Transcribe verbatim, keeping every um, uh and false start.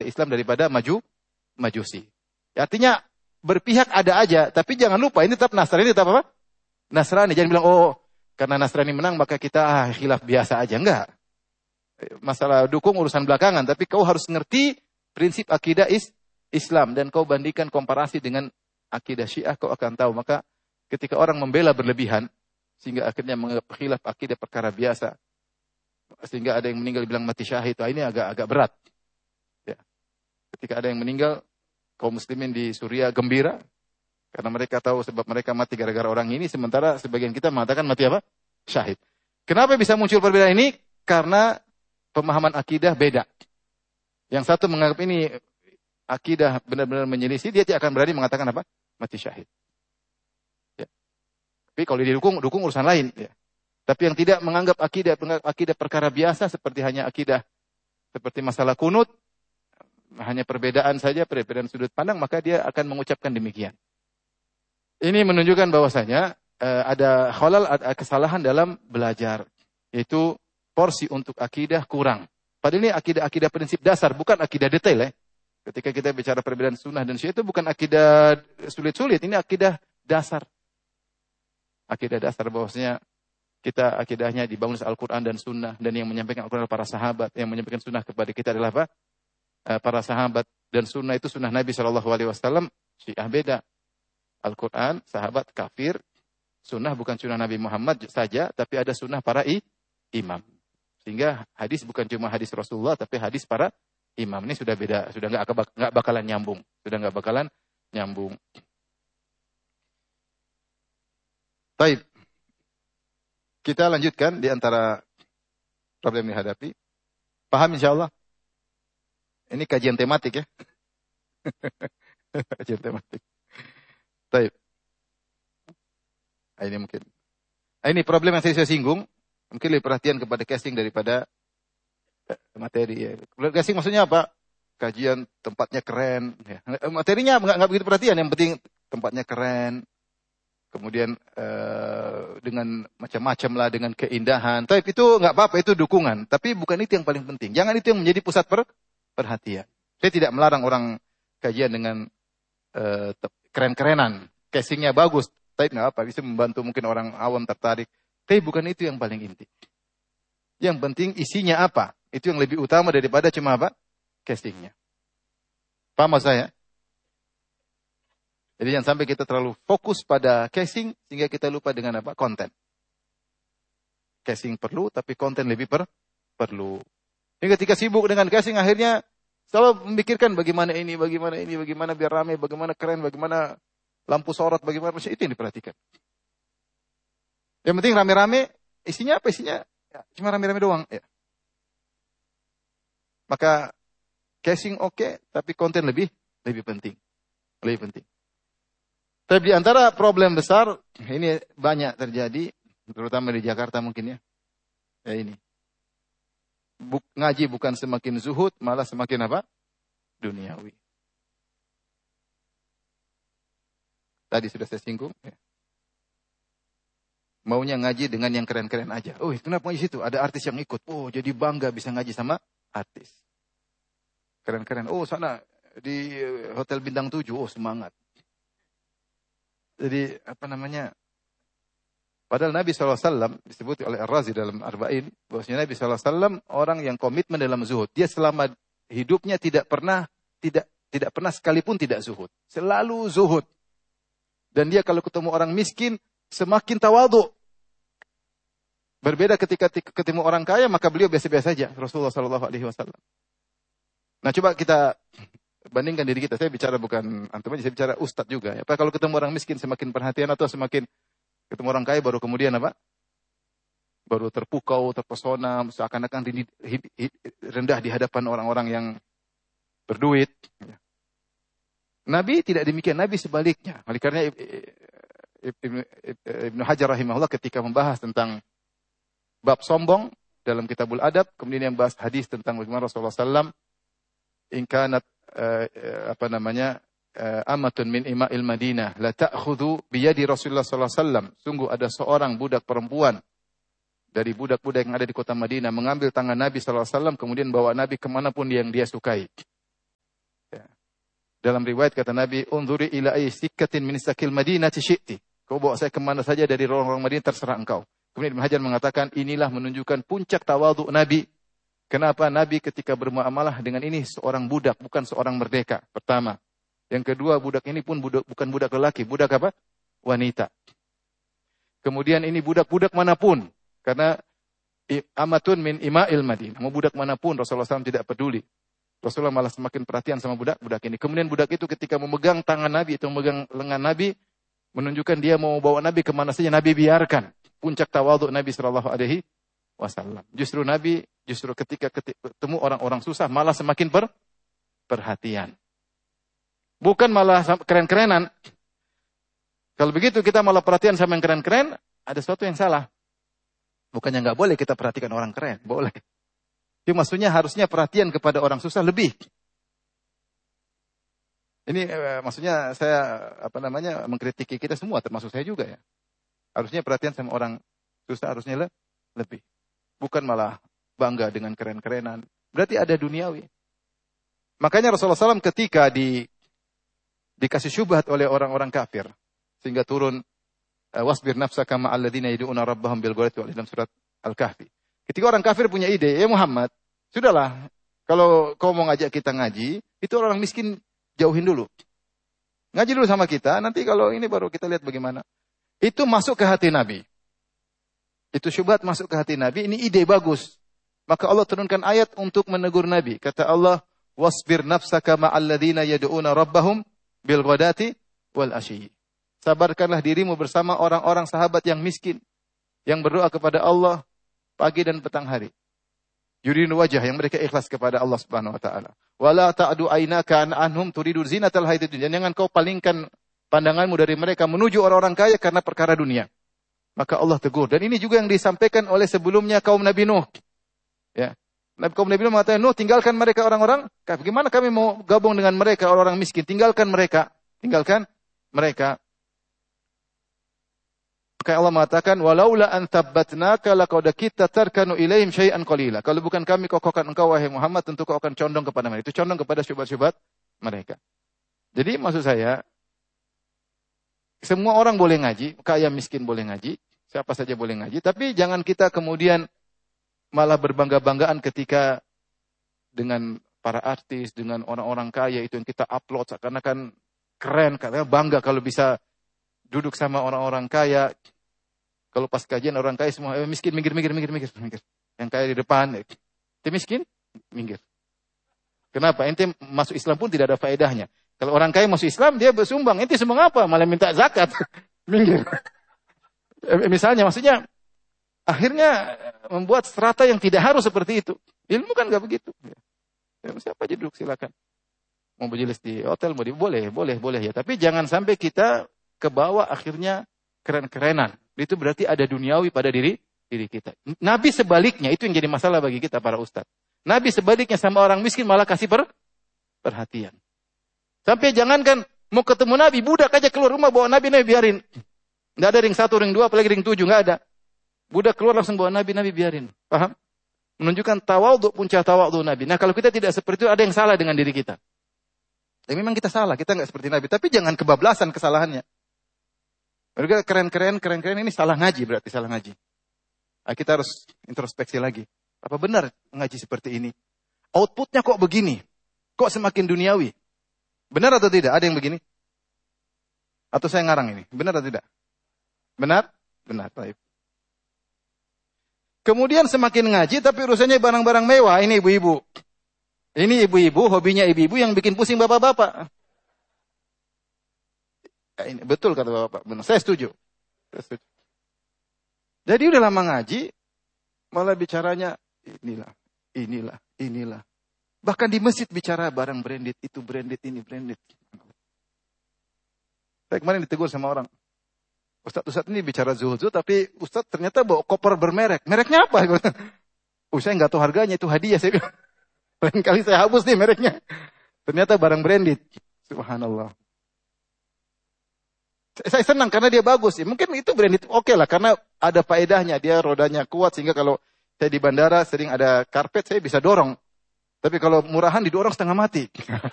ke Islam daripada maju Majusi. Artinya berpihak ada aja, tapi jangan lupa ini tetap Nasrani, tetap apa? Nasrani. Jangan bilang oh karena Nasrani menang maka kita ah, khilaf biasa aja. Enggak. Masalah dukung urusan belakangan, tapi kau harus ngerti prinsip akidah is Islam dan kau bandingkan komparasi dengan akidah Syiah, kau akan tahu. Maka ketika orang membela berlebihan sehingga akhirnya menganggap khilaf akidah perkara biasa, sehingga ada yang meninggal bilang mati syahid, ini agak agak berat. Ya. Ketika ada yang meninggal, kaum muslimin di Suriah gembira karena mereka tahu sebab mereka mati gara-gara orang ini, sementara sebagian kita mengatakan mati apa? Syahid. Kenapa bisa muncul perbedaan ini? Karena pemahaman akidah beda. Yang satu menganggap ini akidah benar-benar menyelisih, dia tidak akan berani mengatakan apa? Mati syahid. Ya. Tapi kalau didukung, dukung urusan lain. Ya. Tapi yang tidak menganggap akidah, menganggap akidah perkara biasa seperti hanya akidah seperti masalah kunut, hanya perbedaan saja, perbedaan sudut pandang, maka dia akan mengucapkan demikian. Ini menunjukkan bahwasanya eh, ada khalal, ada kesalahan dalam belajar, yaitu porsi untuk akidah kurang. Padahal ini akidah-akidah prinsip dasar, bukan akidah detail ya. Ketika kita bicara perbedaan sunnah dan syiah itu bukan akidah sulit-sulit, ini akidah dasar. Akidah dasar bahwasanya kita akidahnya dibangun Al-Quran dan sunnah, dan yang menyampaikan Al-Quran adalah para sahabat, yang menyampaikan sunnah kepada kita adalah apa? Para sahabat, dan sunnah itu sunnah Nabi shallallahu alaihi wasallam. Syiah beda. Al-Quran, sahabat, kafir. Sunnah bukan sunnah Nabi Muhammad saja, tapi ada sunnah para i, imam. Sehingga hadis bukan cuma hadis Rasulullah, tapi hadis para imam. Ini sudah beda, sudah nggak nggak bakalan nyambung, sudah nggak bakalan nyambung. Baik, kita lanjutkan di antara problem yang dihadapi. Paham insya Allah? Ini kajian tematik ya. Kajian tematik. Baik. Ini mungkin. Ini problem yang saya, saya singgung. Mungkin lebih perhatian kepada casing daripada materi. Ya. Casing maksudnya apa? Kajian tempatnya keren. Ya. Materinya nggak nggak begitu perhatian. Yang penting tempatnya keren. Kemudian uh, dengan macam-macam lah, dengan keindahan. Tapi itu nggak apa-apa, itu dukungan. Tapi bukan itu yang paling penting. Jangan itu yang menjadi pusat per perhatian. Saya tidak melarang orang kajian dengan uh, keren-kerenan. Casingnya bagus. Tapi nggak apa, bisa membantu mungkin orang awam tertarik. Tapi bukan itu yang paling inti. Yang penting isinya apa. Itu yang lebih utama daripada cuma apa? Casingnya. Paham maksud saya? Jadi jangan sampai kita terlalu fokus pada casing sehingga kita lupa dengan apa? Konten. Casing perlu, tapi konten lebih per perlu. Jadi ketika sibuk dengan casing akhirnya selalu memikirkan bagaimana ini, bagaimana ini, bagaimana biar ramai, bagaimana keren, bagaimana lampu sorot, bagaimana itu yang diperhatikan. Yang penting rame-rame, isinya apa isinya? Ya, cuma rame-rame doang. Ya. Maka casing oke, okay, tapi konten lebih lebih penting, lebih penting. Tapi di antara problem besar ini banyak terjadi, terutama di Jakarta mungkin ya. Ya ini. Buk, ngaji bukan semakin zuhud, malah semakin apa? Duniawi. Tadi sudah saya singgung. Ya. Maunya ngaji dengan yang keren-keren aja. Oh, kenapa ngaji situ? Ada artis yang ikut. Oh, jadi bangga bisa ngaji sama artis. Keren-keren. Oh, sana di Hotel Bintang tujuh. Oh, semangat. Jadi, apa namanya? Padahal Nabi shallallahu alaihi wasallam disebut oleh Ar-Razi dalam Arba'in. Bahwasanya Nabi shallallahu alaihi wasallam orang yang komitmen dalam zuhud. Dia selama hidupnya tidak pernah, tidak tidak pernah sekalipun tidak zuhud. Selalu zuhud. Dan dia kalau ketemu orang miskin, semakin tawadhu. Berbeda ketika ketemu orang kaya, maka beliau biasa-biasa saja. Rasulullah shallallahu alaihi wasallam. Nah, coba kita bandingkan diri kita. Saya bicara bukan antum aja, saya bicara ustadz juga. Ya. Apa kalau ketemu orang miskin semakin perhatian atau semakin ketemu orang kaya baru kemudian apa? Baru terpukau, terpesona, seakan-akan rendah di hadapan orang-orang yang berduit. Ya. Nabi tidak demikian, Nabi sebaliknya. Oleh karena Ibnu Ibnu Hajar rahimahullah ketika membahas tentang bab sombong dalam Kitabul Adab, kemudian yang bahas hadis tentang bagaimana Rasulullah sallallahu alaihi wasallam ingkanat uh, apa namanya uh, amatun min ima'il Madinah la ta'khudhu biyadi Rasulullah sallallahu alaihi wasallam. Sungguh ada seorang budak perempuan dari budak-budak yang ada di kota Madinah mengambil tangan Nabi sallallahu alaihi wasallam kemudian bawa Nabi kemanapun yang dia sukai. Dalam riwayat kata Nabi, "Unzuri ila ayyi sikkatin min sakil Madinati syi'ti." Kau bawa saya kemana saja dari orang-orang Madinah, terserah engkau. Kemudian Ibnu Hajar mengatakan, inilah menunjukkan puncak tawadhu Nabi. Kenapa Nabi ketika bermuamalah dengan ini seorang budak, bukan seorang merdeka. Pertama. Yang kedua, budak ini pun budak, bukan budak lelaki. Budak apa? Wanita. Kemudian ini budak-budak manapun. Karena amatun min ima'il Madinah. Mau budak manapun, Rasulullah shallallahu alaihi wasallam tidak peduli. Rasulullah malah semakin perhatian sama budak-budak ini. Kemudian budak itu ketika memegang tangan Nabi, atau memegang lengan Nabi, menunjukkan dia mau bawa Nabi kemana saja, Nabi biarkan. Puncak tawadhu Nabi shallallahu alaihi wasallam. Justru Nabi, justru ketika ketemu orang-orang susah, malah semakin per, perhatian. Bukan malah keren-kerenan. Kalau begitu kita malah perhatian sama yang keren-keren, ada sesuatu yang salah. Bukannya nggak boleh kita perhatikan orang keren, boleh. Tapi maksudnya harusnya perhatian kepada orang susah lebih. Ini eh, maksudnya saya apa namanya mengkritiki kita semua, termasuk saya juga ya. Harusnya perhatian sama orang susah harusnya le lebih. Bukan malah bangga dengan keren-kerenan. Berarti ada duniawi. Makanya Rasulullah shallallahu alaihi wasallam ketika di dikasih syubhat oleh orang-orang kafir, sehingga turun wasbir nafsaka ma'al ladzina yad'una rabbahum bil ghadati wal dalam surat Al-Kahfi. Ketika orang kafir punya ide, ya Muhammad, sudahlah, kalau kau mau ngajak kita ngaji, itu orang miskin jauhin dulu. Ngaji dulu sama kita, nanti kalau ini baru kita lihat bagaimana. Itu masuk ke hati Nabi. Itu syubhat masuk ke hati Nabi, ini ide bagus. Maka Allah turunkan ayat untuk menegur Nabi. Kata Allah, wasbir nafsaka ma'al ladzina yad'una rabbahum bil ghadati wal asyi. Sabarkanlah dirimu bersama orang-orang sahabat yang miskin, yang berdoa kepada Allah pagi dan petang hari. Yuridun wajah, yang mereka ikhlas kepada Allah Subhanahu wa taala. Wala ta'du aynaka an anhum turidu zinatal hayatid dunya. Jangan kau palingkan pandanganmu dari mereka menuju orang-orang kaya karena perkara dunia. Maka Allah tegur. Dan ini juga yang disampaikan oleh sebelumnya kaum Nabi Nuh. Ya. Nabi kaum Nabi Nuh mengatakan, Nuh tinggalkan mereka orang-orang kaya. Bagaimana kami mau gabung dengan mereka orang-orang miskin? Tinggalkan mereka. Tinggalkan mereka. Maka Allah mengatakan, walaula an thabbatnaka laqad kita tarkanu ilaihim syai'an qalila. Kalau bukan kami kokohkan engkau wahai Muhammad, tentu kau akan condong kepada mereka. Itu condong kepada syubhat-syubhat mereka. Jadi maksud saya, semua orang boleh ngaji, kaya miskin boleh ngaji, siapa saja boleh ngaji, tapi jangan kita kemudian malah berbangga-banggaan ketika dengan para artis, dengan orang-orang kaya itu yang kita upload seakan-akan keren, karena bangga kalau bisa duduk sama orang-orang kaya. Kalau pas kajian orang kaya semua eh, miskin, minggir, minggir, minggir, minggir, minggir. Yang kaya di depan, ente miskin, minggir. Kenapa? Ente masuk Islam pun tidak ada faedahnya. Kalau orang kaya masuk Islam, dia bersumbang. Ente sumbang apa? Malah minta zakat. Minggir. Misalnya, maksudnya, akhirnya membuat strata yang tidak harus seperti itu. Ilmu kan gak begitu. Ya, siapa aja duduk, silakan. Mau berjelis di hotel, mau di, boleh, boleh, boleh ya. Tapi jangan sampai kita ke bawah akhirnya keren-kerenan. Itu berarti ada duniawi pada diri diri kita. Nabi sebaliknya, itu yang jadi masalah bagi kita para ustadz. Nabi sebaliknya sama orang miskin malah kasih per, perhatian. Sampai jangankan mau ketemu Nabi, budak aja keluar rumah bawa Nabi, Nabi biarin. Nggak ada ring satu, ring dua, apalagi ring tujuh, nggak ada. Budak keluar langsung bawa Nabi, Nabi biarin. Paham? Menunjukkan tawadhu, puncak tawadhu Nabi. Nah kalau kita tidak seperti itu, ada yang salah dengan diri kita. Ya, memang kita salah, kita nggak seperti Nabi. Tapi jangan kebablasan kesalahannya. Mereka keren-keren, keren-keren, ini salah ngaji berarti, salah ngaji. Nah, kita harus introspeksi lagi. Apa benar ngaji seperti ini? Outputnya kok begini? Kok semakin duniawi? Benar atau tidak? Ada yang begini? Atau saya ngarang ini? Benar atau tidak? Benar? Benar. Baik. Kemudian semakin ngaji, tapi urusannya barang-barang mewah. Ini ibu-ibu. Ini ibu-ibu, hobinya ibu-ibu yang bikin pusing bapak-bapak. Ini betul kata bapak, benar. Saya setuju. Saya setuju. Jadi udah lama ngaji, malah bicaranya inilah, inilah, inilah. Bahkan di masjid bicara barang branded, itu branded, ini branded. Saya kemarin ditegur sama orang. Ustadz-ustadz ini bicara zuhud, tapi ustadz ternyata bawa koper bermerek. Mereknya apa? Oh, saya nggak tahu harganya, itu hadiah. Saya bilang, lain kali saya hapus nih mereknya. Ternyata barang branded. Subhanallah. Saya senang karena dia bagus. Ya, mungkin itu branded oke okay lah karena ada faedahnya. Dia rodanya kuat sehingga kalau saya di bandara sering ada karpet saya bisa dorong. Tapi kalau murahan didorong setengah mati.